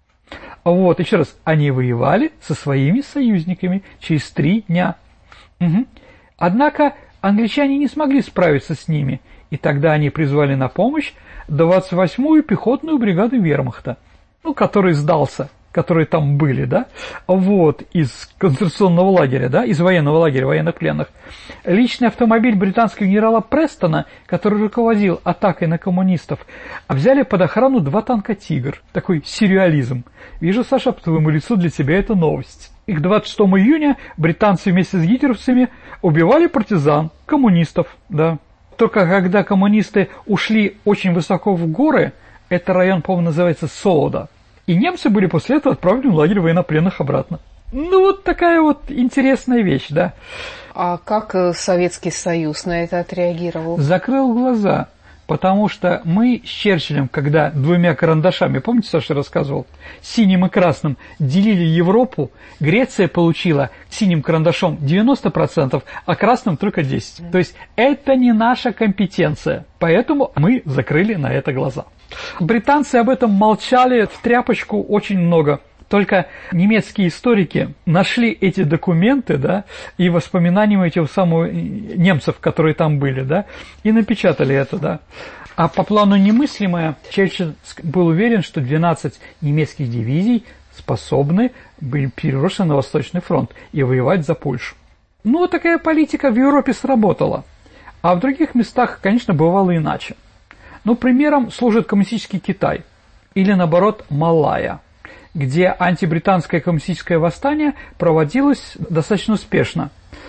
Вот, еще раз, они воевали со своими союзниками через три дня. Угу. Однако англичане не смогли справиться с ними, и тогда они призвали на помощь двадцать восьмую пехотную бригаду вермахта, ну, который сдался, которые там были, да, вот, из концентрационного лагеря, да, из военного лагеря военнопленных. Личный автомобиль британского генерала Престона, который руководил атакой на коммунистов, взяли под охрану два танка «Тигр». Такой сюрреализм. Вижу, Саша, по твоему лицу для тебя это новость. И к двадцать шестому июня британцы вместе с гитлеровцами убивали партизан, коммунистов, да. Только когда коммунисты ушли очень высоко в горы, этот район, по-моему, называется Соода, и немцы были после этого отправлены в лагерь военнопленных обратно. Ну, вот такая вот интересная вещь, да. А как Советский Союз на это отреагировал? Закрыл глаза, потому что мы с Черчиллем, когда двумя карандашами, помните, Саша рассказывал, синим и красным делили Европу, Греция получила синим карандашом девяносто процентов, а красным только десять процентов. То есть это не наша компетенция, поэтому мы закрыли на это глаза. Британцы об этом молчали в тряпочку очень много. Только немецкие историки нашли эти документы, да, и воспоминания этих самых немцев, которые там были, да, и напечатали это, да. А по плану немыслимое, Черчилль был уверен, что двенадцать немецких дивизий способны были переброшены на Восточный фронт и воевать за Польшу. Ну, вот такая политика в Европе сработала. А в других местах, конечно, бывало иначе. Ну, примером служит коммунистический Китай, или, наоборот, Малайя, где антибританское коммунистическое восстание проводилось достаточно успешно.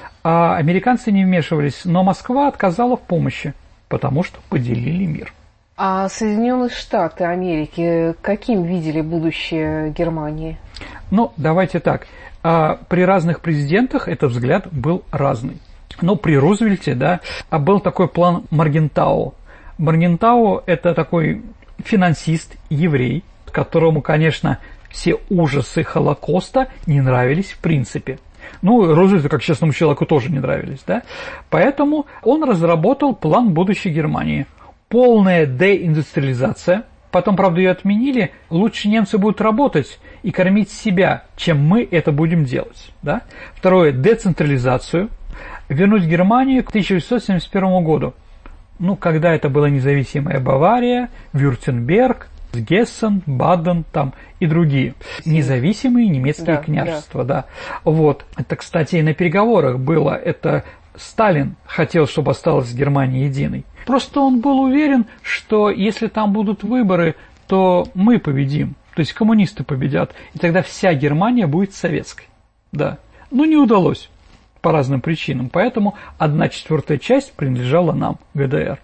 А американцы не вмешивались, но Москва отказала в помощи, потому что поделили мир. А Соединенные Штаты Америки каким видели будущее Германии? Ну, давайте так. При разных президентах этот взгляд был разный. Ну, при Рузвельте, да, был такой план Моргентау. Моргентау – это такой финансист, еврей, которому, конечно, все ужасы Холокоста не нравились в принципе. Ну, Рузвельту, как честному человеку, тоже не нравились, да? Поэтому он разработал план будущей Германии. Полная деиндустриализация, потом, правда, ее отменили, лучше немцы будут работать и кормить себя, чем мы это будем делать, да? Второе – децентрализацию, вернуть Германию к тысяча восемьсот семьдесят первому году. Ну, когда это была независимая Бавария, Вюртемберг, Гессен, Баден там и другие независимые немецкие да, княжества, да. да. Вот. Это, кстати, и на переговорах было. Это Сталин хотел, чтобы осталась Германия единой. Просто он был уверен, что если там будут выборы, то мы победим, то есть коммунисты победят, и тогда вся Германия будет советской. Да. Но не удалось. По разным причинам, поэтому одна четвертая часть принадлежала нам, ГДР.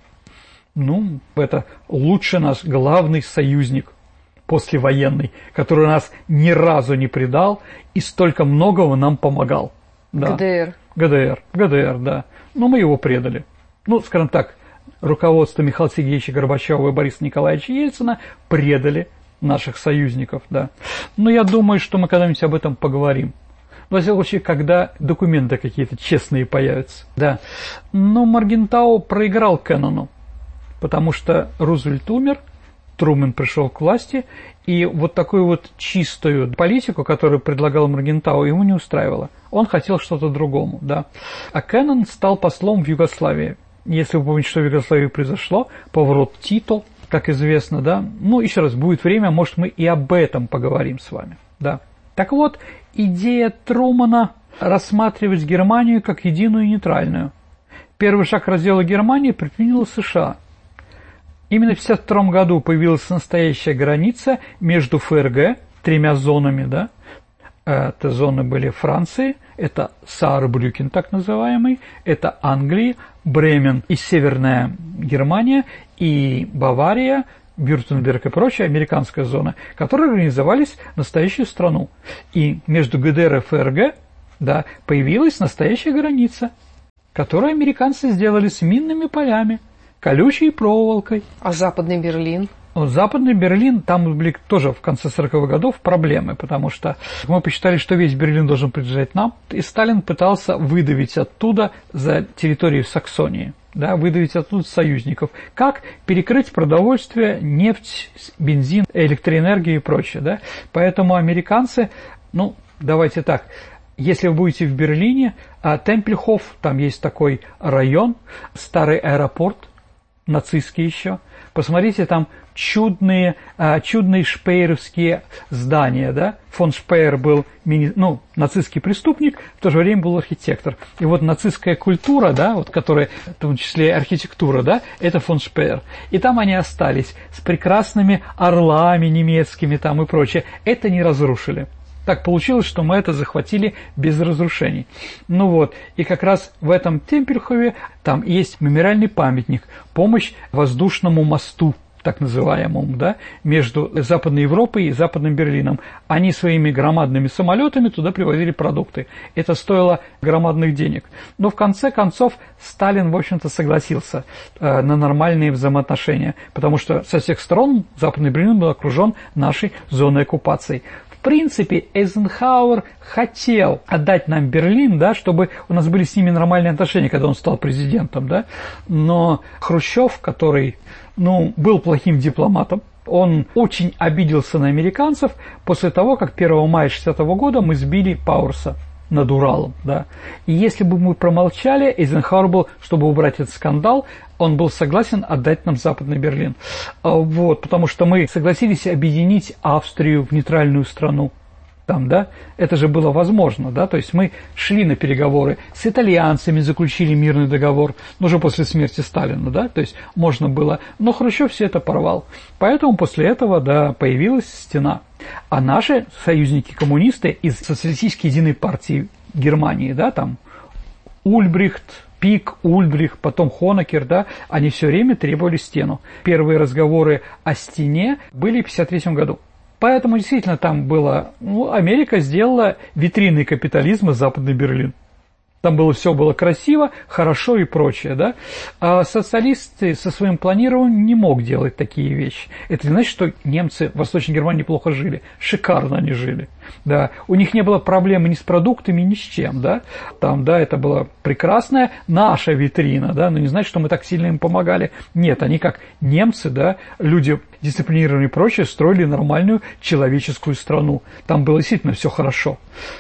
Ну, это лучше наш главный союзник послевоенный, который нас ни разу не предал и столько многого нам помогал. Да. ГДР. ГДР, ГДР, да. Но мы его предали. Ну, скажем так, руководство Михаила Сергеевича Горбачева и Бориса Николаевича Ельцина предали наших союзников, да. Но я думаю, что мы когда-нибудь об этом поговорим. Во всяком случае, когда документы какие-то честные появятся. Да. Но Моргентау проиграл Кеннону, потому что Рузвельт умер в Трумэн пришел к власти, и вот такую вот чистую политику, которую предлагал Моргентау, ему не устраивало. Он хотел что-то другому, да. А Кеннон стал послом в Югославии. Если вы помните, что в Югославии произошло, поворот Тито, как известно, да. Ну, еще раз, будет время, может, мы и об этом поговорим с вами, да. Так вот, идея Трумэна рассматривать Германию как единую и нейтральную. Первый шаг раздела Германии предприняла США. Именно в тысяча девятьсот пятьдесят втором году появилась настоящая граница между ФРГ, тремя зонами, да. Это зоны были Франции, это Саарбрюкен так называемый, это Англия, Бремен и Северная Германия, и Бавария, Вюртемберг и прочая американская зона, которые организовались в настоящую страну. И между ГДР и ФРГ, да, появилась настоящая граница, которую американцы сделали с минными полями, колючей проволокой. А Западный Берлин? Западный Берлин, там были тоже в конце сороковых годов проблемы, потому что мы посчитали, что весь Берлин должен принадлежать нам, и Сталин пытался выдавить оттуда за территорию Саксонии, да, выдавить оттуда союзников. Как перекрыть продовольствие, нефть, бензин, электроэнергию и прочее, да. Поэтому американцы, ну, давайте так, если вы будете в Берлине, Темпельхоф, там есть такой район, старый аэропорт, нацистский еще, посмотрите, там чудные, чудные шпееровские здания, да, фон Шпеер был, мини, ну, нацистский преступник, в то же время был архитектор, и вот нацистская культура, да, вот, которая, в том числе архитектура, да, это фон Шпеер, и там они остались с прекрасными орлами немецкими там и прочее, это не разрушили. Так получилось, что мы это захватили без разрушений. Ну вот, и как раз в этом Темпельхове там есть мемориальный памятник, помощь воздушному мосту, так называемому, да, между Западной Европой и Западным Берлином. Они своими громадными самолетами туда привозили продукты. Это стоило громадных денег. Но в конце концов Сталин, в общем-то, согласился э, на нормальные взаимоотношения, потому что со всех сторон Западный Берлин был окружен нашей зоной оккупации. В принципе, Эйзенхауэр хотел отдать нам Берлин, да, чтобы у нас были с ними нормальные отношения, когда он стал президентом, да, но Хрущев, который, ну, был плохим дипломатом, он очень обиделся на американцев после того, как первого мая шестидесятого года мы сбили Пауэрса над Уралом, да. И если бы мы промолчали, Эйзенхауэр был, чтобы убрать этот скандал, он был согласен отдать нам Западный Берлин. Вот, потому что мы согласились объединить Австрию в нейтральную страну. Там, да, это же было возможно, да, то есть мы шли на переговоры с итальянцами, заключили мирный договор, но уже после смерти Сталина, да, то есть можно было, но Хрущев все это порвал. Поэтому после этого, да, появилась стена. А наши союзники-коммунисты из Социалистической единой партии Германии, да, там, Ульбрихт, Пик, Ульбрих, потом Хонекер, да, они все время требовали стену. Первые разговоры о стене были в пятьдесят третьем году. Поэтому действительно там было, ну, Америка сделала витриной капитализма Западный Берлин. Там было все было красиво, хорошо и прочее, да. А социалисты со своим планированием не мог делать такие вещи. Это не значит, что немцы в Восточной Германии плохо жили. Шикарно они жили, да. У них не было проблемы ни с продуктами, ни с чем, да. Там, да, это была прекрасная наша витрина, да, но не значит, что мы так сильно им помогали. Нет, они как немцы, да, люди дисциплинированные и прочее, строили нормальную человеческую страну. Там было действительно все хорошо.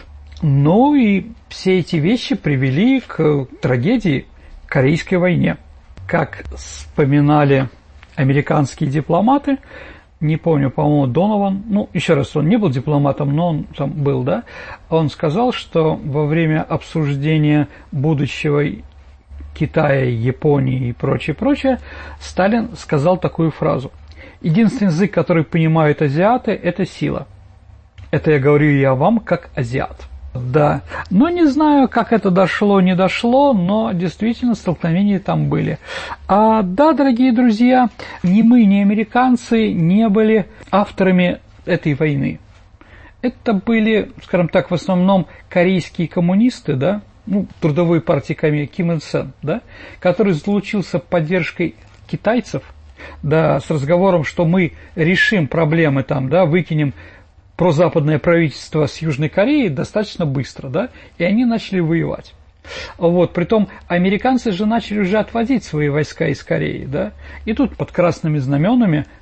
Ну и все эти вещи привели к трагедии Корейской войне. Как вспоминали американские дипломаты, не помню, по-моему, Донован, ну, еще раз, он не был дипломатом, но он там был, да, он сказал, что во время обсуждения будущего Китая, Японии и прочее, прочее, Сталин сказал такую фразу: «Единственный язык, который понимают азиаты, это сила». Это я говорю я вам, как азиат. Да, но не знаю, как это дошло, не дошло, но действительно столкновения там были. А, да, дорогие друзья, ни мы, ни американцы не были авторами этой войны. Это были, скажем так, в основном корейские коммунисты, да, ну, трудовой партии Ким Ир Сен, да, который заручился поддержкой китайцев, да, с разговором, что мы решим проблемы там, да, выкинем прозападное правительство с Южной Кореей достаточно быстро, да, и они начали воевать. Вот, притом американцы же начали уже отводить свои войска из Кореи, да, и тут под красными знаменами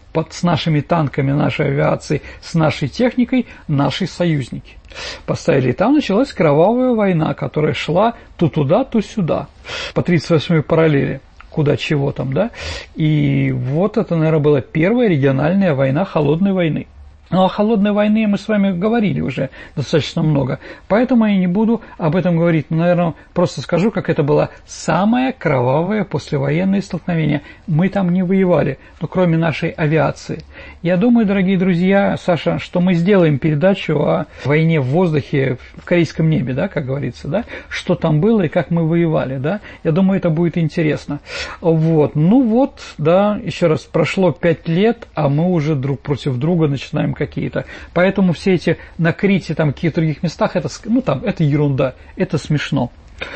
под, с нашими танками, нашей авиацией, с нашей техникой наши союзники. Поставили, и там началась кровавая война, которая шла то туда, то сюда, по тридцать восьмой параллели, куда чего там, да. И вот это, наверное, была первая региональная война холодной войны. Но о холодной войне мы с вами говорили уже достаточно много, поэтому я не буду об этом говорить. Но, наверное, просто скажу, как это было самое кровавое послевоенное столкновение. Мы там не воевали, ну, кроме нашей авиации. Я думаю, дорогие друзья, Саша, что мы сделаем передачу о войне в воздухе, в корейском небе, да, как говорится, да, что там было и как мы воевали, да. Я думаю, это будет интересно. Вот, ну вот, да, еще раз, прошло пять лет, а мы уже друг против друга начинаем какие-то. Поэтому все эти на Крите, там, каких-то других местах, это, ну, там, это ерунда, это смешно.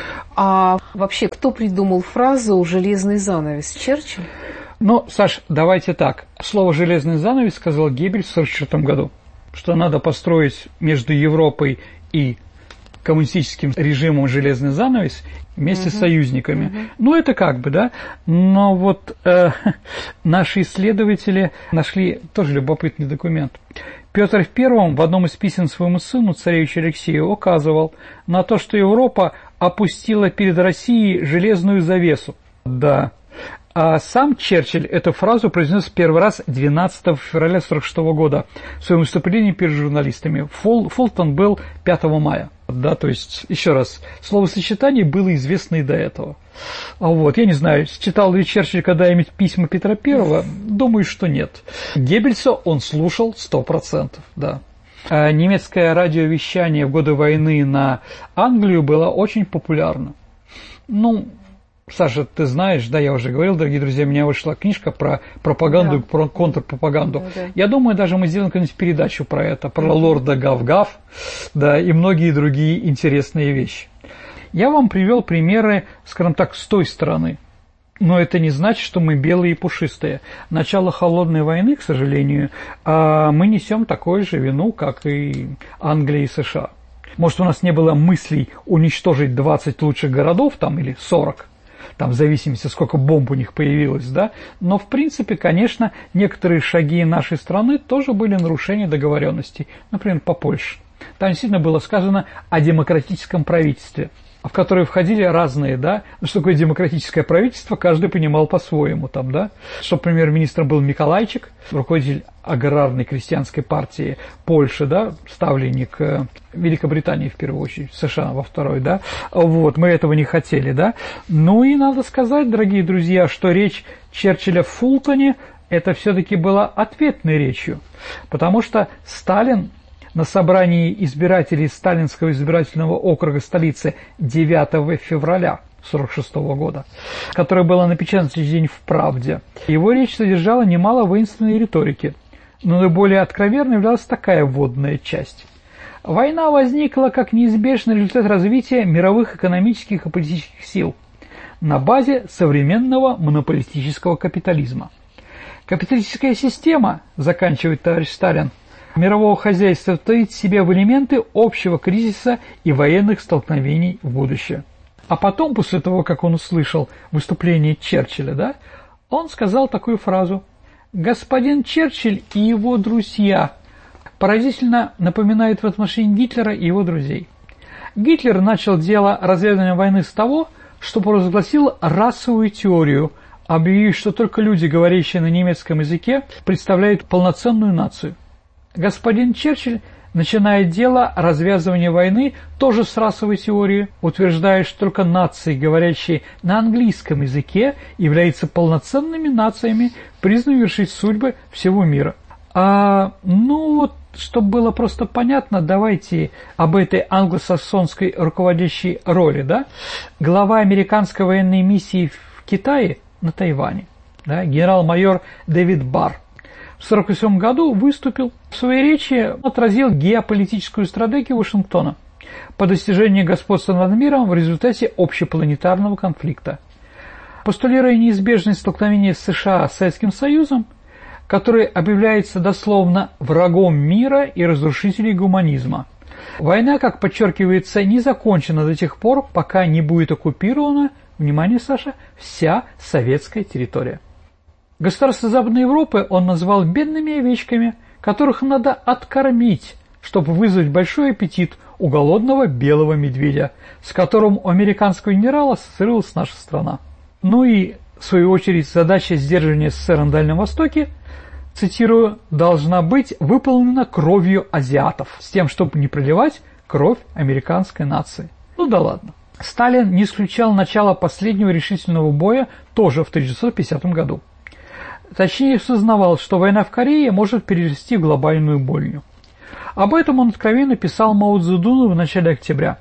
А вообще, кто придумал фразу «железный занавес»? Черчилль? Ну, Саш, давайте так. Слово «железный занавес» сказал Геббельс в сорок четвёртом году, что надо построить между Европой и коммунистическим режимом железный занавес вместе uh-huh. с союзниками. Uh-huh. Ну, это как бы, да. Но вот э, наши исследователи нашли тоже любопытный документ. Петр I в одном из писем своему сыну, царевичу Алексею, указывал на то, что Европа опустила перед Россией железную завесу. Да. А сам Черчилль эту фразу произнес первый раз двенадцатого февраля сорок шестого года в своем выступлении перед журналистами. Фул, Фултон был пятого мая. Да, то есть, еще раз, словосочетание было известно и до этого. А вот, я не знаю, читал ли Черчилль когда-нибудь письма Петра Первого? Думаю, что нет. Геббельса он слушал сто процентов, да. А немецкое радиовещание в годы войны на Англию было очень популярно. Ну, Саша, ты знаешь, да, я уже говорил, дорогие друзья, у меня вышла книжка про пропаганду, да, про контрпропаганду. Да, да. Я думаю, даже мы сделаем какую-нибудь передачу про это, про mm-hmm. лорда Гав-Гав, да, и многие другие интересные вещи. Я вам привел примеры, скажем так, с той стороны. Но это не значит, что мы белые и пушистые. Начало холодной войны, к сожалению, мы несем такую же вину, как и Англия и США. Может, у нас не было мыслей уничтожить двадцать лучших городов там или сорок, там в зависимости, сколько бомб у них появилось, да, но в принципе, конечно, некоторые шаги нашей страны тоже были нарушением договоренностей, например, по Польше. Там действительно было сказано о демократическом правительстве, в которое входили разные, да, ну, что такое демократическое правительство, каждый понимал по-своему там, да, что премьер-министром был Миколайчик, руководитель аграрной крестьянской партии Польши, да, ставленник Великобритании в первую очередь, США во второй, да, вот, мы этого не хотели, да, ну и надо сказать, дорогие друзья, что речь Черчилля в Фултоне, это все-таки была ответной речью, потому что Сталин на собрании избирателей Сталинского избирательного округа столицы девятого февраля сорок шестого года, которое было напечатано в день в «Правде». Его речь содержала немало воинственной риторики, но наиболее откровенной являлась такая вводная часть. Война возникла как неизбежный результат развития мировых экономических и политических сил на базе современного монополистического капитализма. Капиталистическая система, заканчивает товарищ Сталин, мирового хозяйства таит в себе в элементы общего кризиса и военных столкновений в будущее. А потом, после того, как он услышал выступление Черчилля, да, он сказал такую фразу: «Господин Черчилль и его друзья поразительно напоминают в отношении Гитлера и его друзей. Гитлер начал дело развязывания войны с того, что провозгласил расовую теорию, объявив, что только люди, говорящие на немецком языке, представляют полноценную нацию. Господин Черчилль начинает дело развязывания войны тоже с расовой теорией, утверждая, что только нации, говорящие на английском языке, являются полноценными нациями, признанными вершить судьбы всего мира». А, ну вот, чтобы было просто понятно, давайте об этой англосаксонской руководящей роли, да? Глава американской военной миссии в Китае на Тайване, да, генерал-майор Дэвид Барр, в сорок восьмом году выступил в своей речи, отразил геополитическую стратегию Вашингтона по достижению господства над миром в результате общепланетарного конфликта, постулируя неизбежность столкновения США с Советским Союзом, который объявляется дословно врагом мира и разрушителем гуманизма. Война, как подчеркивается, не закончена до тех пор, пока не будет оккупирована, внимание, Саша, вся советская территория. Государства Западной Европы он назвал бедными овечками, которых надо откормить, чтобы вызвать большой аппетит у голодного белого медведя, с которым у американского генерала ассоциировалась наша страна. Ну и, в свою очередь, задача сдерживания СССР на Дальнем Востоке, цитирую, должна быть выполнена кровью азиатов, с тем, чтобы не проливать кровь американской нации. Ну да ладно. Сталин не исключал начало последнего решительного боя тоже в тысяча девятьсот пятидесятом году. Точнее, сознавал, что война в Корее может перерасти в глобальную бойню. Об этом он откровенно писал Мао Цзэдуну в начале октября.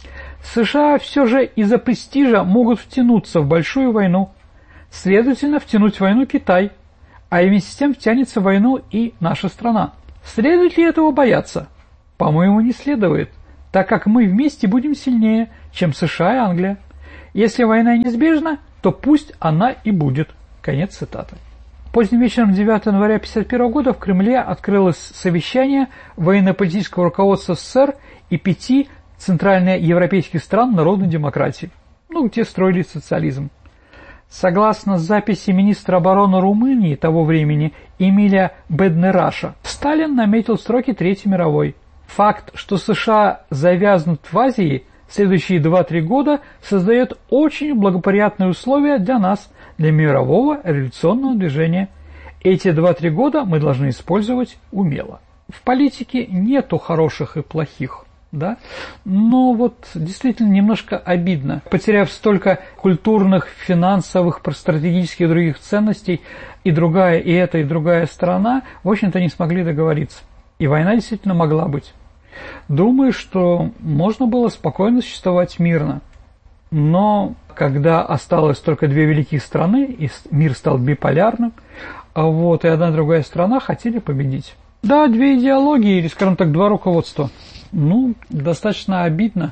США все же из-за престижа могут втянуться в большую войну, следовательно, втянуть в войну Китай, а вместе с тем втянется в войну и наша страна. Следует ли этого бояться? По-моему, не следует, так как мы вместе будем сильнее, чем США и Англия. Если война неизбежна, то пусть она и будет. Конец цитаты. Поздним вечером девятого января тысяча девятьсот пятьдесят первого года в Кремле открылось совещание военно-политического руководства СССР и пяти центральноевропейских стран народной демократии, ну, где строили социализм. Согласно записи министра обороны Румынии того времени Эмиля Беднераша, Сталин наметил сроки Третьей мировой. Факт, что США завязнут в Азии в следующие два-три года, создает очень благоприятные условия для нас, для мирового революционного движения. Эти два-три года мы должны использовать умело. В политике нету хороших и плохих, да? Но вот действительно немножко обидно. Потеряв столько культурных, финансовых, стратегических и других ценностей, и другая, и эта, и другая сторона, в общем-то, не смогли договориться. И война действительно могла быть. Думаю, что можно было спокойно существовать мирно. Но когда осталось только две великие страны, и мир стал биполярным, вот, и одна и другая страна хотели победить. Да, две идеологии, или, скажем так, два руководства. Ну, достаточно обидно.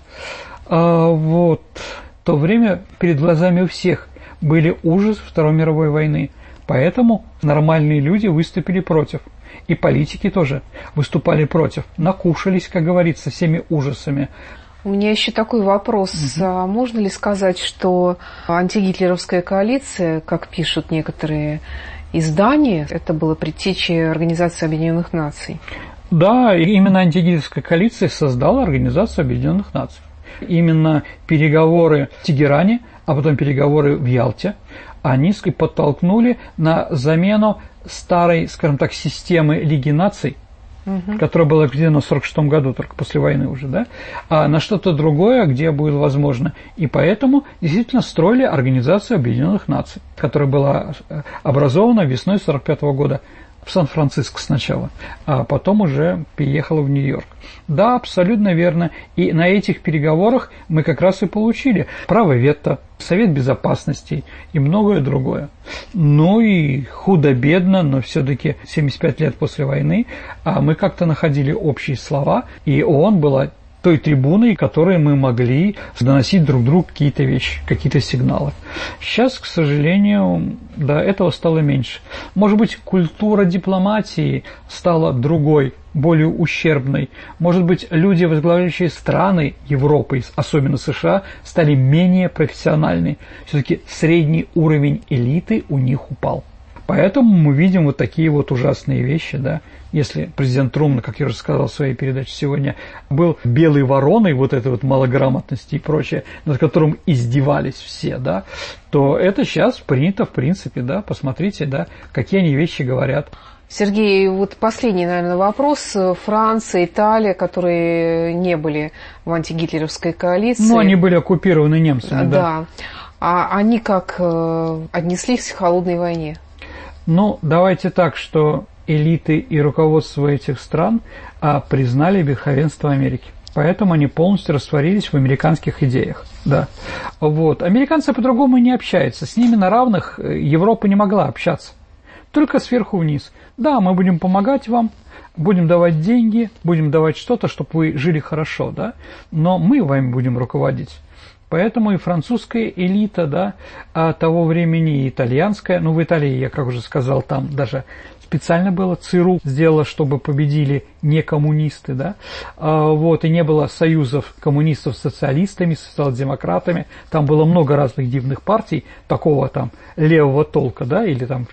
А, вот, в то время перед глазами у всех были ужасы Второй мировой войны. Поэтому нормальные люди выступили против. И политики тоже выступали против. Накушались, как говорится, всеми ужасами. У меня еще такой вопрос. Угу. А можно ли сказать, что антигитлеровская коалиция, как пишут некоторые издания, это было предтечей Организации Объединенных Наций? Да, именно антигитлеровская коалиция создала Организацию Объединенных Наций. Именно переговоры в Тегеране, а потом переговоры в Ялте, они подтолкнули на замену старой, скажем так, системы Лиги наций, угу. которая была где-то в сорок шестом году, только после войны уже, да, а на что-то другое, где было возможно. И поэтому действительно строили Организацию Объединенных Наций, которая была образована весной сорок пятого года в Сан-Франциско сначала, а потом уже переехала в Нью-Йорк. Да, абсолютно верно. И на этих переговорах мы как раз и получили право вето, Совет Безопасности и многое другое. Ну и худо-бедно, но все-таки семьдесят пять лет после войны мы как-то находили общие слова, и ООН была той трибуной, которой мы могли доносить друг другу какие-то вещи, какие-то сигналы. Сейчас, к сожалению, да, этого стало меньше. Может быть, культура дипломатии стала другой, более ущербной. Может быть, люди, возглавляющие страны Европы, особенно США, стали менее профессиональны. Все-таки средний уровень элиты у них упал. Поэтому мы видим вот такие вот ужасные вещи, да. Если президент Трумэн, как я уже сказал в своей передаче сегодня, был белой вороной вот этой вот малограмотности и прочее, над которым издевались все, да, то это сейчас принято в принципе, да, посмотрите, да, какие они вещи говорят. Сергей, вот последний, наверное, вопрос. Франция, Италия, которые не были в антигитлеровской коалиции. Ну, они были оккупированы немцами, да. Да. А они как отнеслись к холодной войне? Ну, давайте так, что элиты и руководство этих стран а, признали верховенство Америки. Поэтому они полностью растворились в американских идеях. Да. Вот. Американцы по-другому не общаются. С ними на равных Европа не могла общаться. Только сверху вниз. Да, мы будем помогать вам, будем давать деньги, будем давать что-то, чтобы вы жили хорошо, да? Но мы вами будем руководить. Поэтому и французская элита, да, того времени, и итальянская, ну, в Италии, я как уже сказал, там даже специально было ЦРУ сделала, чтобы победили не коммунисты, да, а, вот, и не было союзов коммунистов с социалистами, с социал-демократами, там было много разных дивных партий, такого там левого толка, да, или там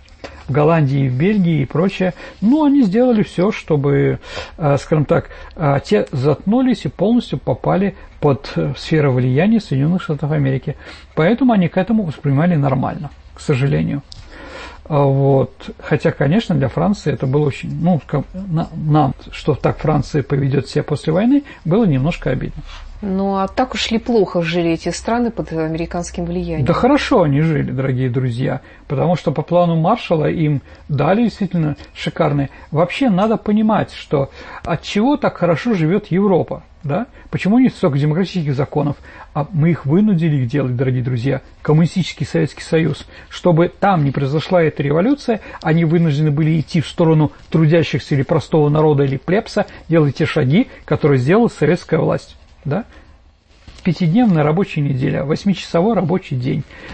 в Голландии, в Бельгии и прочее. Ну, они сделали все, чтобы, скажем так, те заткнулись и полностью попали под сферу влияния Соединенных Штатов Америки. Поэтому они к этому воспринимали нормально, к сожалению. Вот. Хотя, конечно, для Франции это было очень, ну, нам, что так Франция поведет себя после войны, было немножко обидно. Ну, а так уж ли плохо жили эти страны под американским влиянием? Да хорошо они жили, дорогие друзья, потому что по плану Маршалла им дали действительно шикарные. Вообще надо понимать, что от чего так хорошо живет Европа, да? Почему нет столько демократических законов? А мы их вынудили их делать, дорогие друзья, коммунистический Советский Союз. Чтобы там не произошла эта революция, они вынуждены были идти в сторону трудящихся или простого народа, или плебса, делать те шаги, которые сделала советская власть. Да? Пятидневная рабочая неделя, восьмичасовой рабочий день.